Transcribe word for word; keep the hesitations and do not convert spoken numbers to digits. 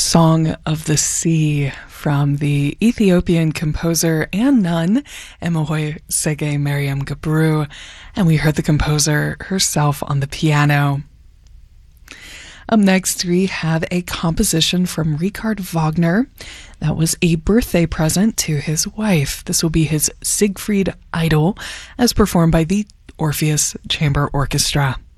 Song of the Sea from the Ethiopian composer and nun Emehoe Mariam Gabru, and we heard the composer herself on the piano. Up next, we have a composition from Richard Wagner that was a birthday present to his wife. This will be his Siegfried Idyll, as performed by the Orpheus Chamber Orchestra.